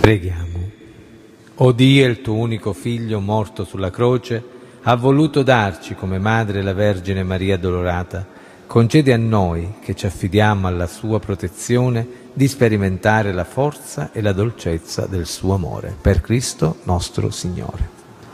Preghiamo. O Dio, il tuo unico Figlio, morto sulla croce, ha voluto darci come madre la Vergine Maria Addolorata. Concede a noi, che ci affidiamo alla sua protezione, di sperimentare la forza e la dolcezza del suo amore. Per Cristo nostro Signore.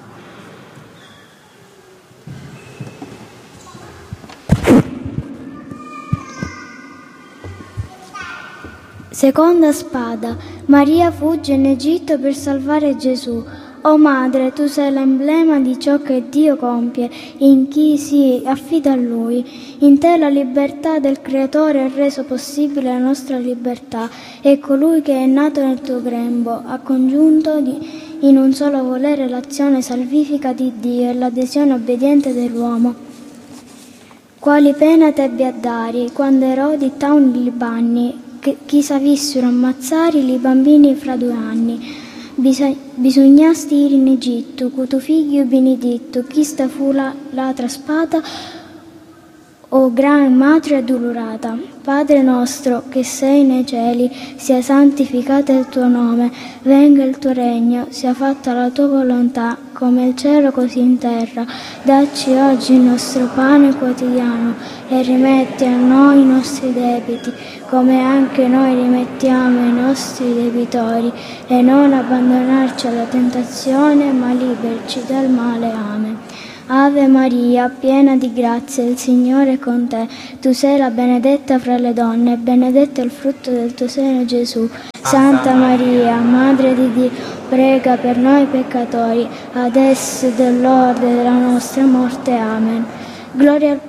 Seconda spada. Maria fugge in Egitto per salvare Gesù. O Madre, tu sei l'emblema di ciò che Dio compie in chi si affida a Lui. In te la libertà del Creatore ha reso possibile la nostra libertà e colui che è nato nel tuo grembo ha congiunto in un solo volere l'azione salvifica di Dio e l'adesione obbediente dell'uomo. Quali pena tebbi a dare quando Erodi tauni li banni, chi s'avissero ammazzare li bambini fra 2 anni. Bisognasti ir in Egitto, cu tu figlio benedetto, chi sta fu l'altra spada, o gran madre addolorata. Padre nostro, che sei nei cieli, sia santificato il tuo nome, venga il tuo regno, sia fatta la tua volontà, come il cielo così in terra. Dacci oggi il nostro pane quotidiano e rimetti a noi i nostri debiti, come anche noi rimettiamo ai nostri debitori, e non abbandonarci alla tentazione, ma liberci dal male. Amen. Ave Maria, piena di grazia, il Signore è con te. Tu sei la benedetta fra le donne, e benedetto è il frutto del tuo seno, Gesù. Santa Maria, Madre di Dio, prega per noi peccatori, adesso e dell'ora della nostra morte. Amen. Gloria al